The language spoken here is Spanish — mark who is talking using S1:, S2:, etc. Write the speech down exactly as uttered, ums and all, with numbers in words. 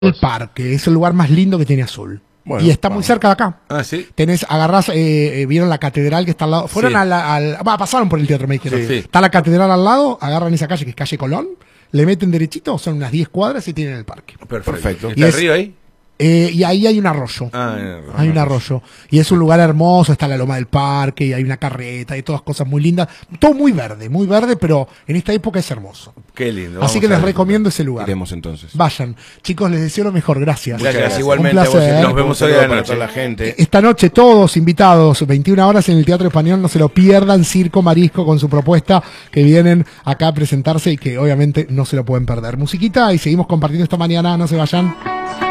S1: el parque, es el lugar más lindo que tiene Azul. Bueno, y está vamos. muy cerca de acá.
S2: Ah, sí.
S1: Tenés, agarrás, eh, vieron la catedral que está al lado. Fueron
S2: sí.
S1: al, al, va, pasaron por el teatro, me dijeron.
S2: Sí, sí.
S1: Está la catedral al lado, agarran esa calle que es calle Colón, le meten derechito, son unas diez cuadras y tienen el parque.
S2: Perfecto. Perfecto.
S1: ¿Y
S2: ¿Está
S1: es,
S2: el río ahí?
S1: Eh, y ahí hay un arroyo.
S2: Ah, arroyo.
S1: Hay un arroyo. Y es un lugar hermoso, está la loma del parque, y hay una carreta, y todas cosas muy lindas. Todo muy verde, muy verde, pero en esta época es hermoso.
S2: Qué lindo.
S1: Así que les recomiendo ese lugar.
S3: Iremos entonces.
S1: Vayan. Chicos, les deseo lo mejor. Gracias.
S2: Muchas gracias.
S3: Igualmente
S1: un placer,
S3: a vos.
S1: ¿eh?
S2: Nos vemos hoy a la noche.
S3: Toda la gente.
S1: Esta noche todos invitados, veintiuna horas en el Teatro Español, no se lo pierdan. Circo Marisco con su propuesta, que vienen acá a presentarse y que obviamente no se lo pueden perder. Musiquita y seguimos compartiendo esta mañana, no se vayan.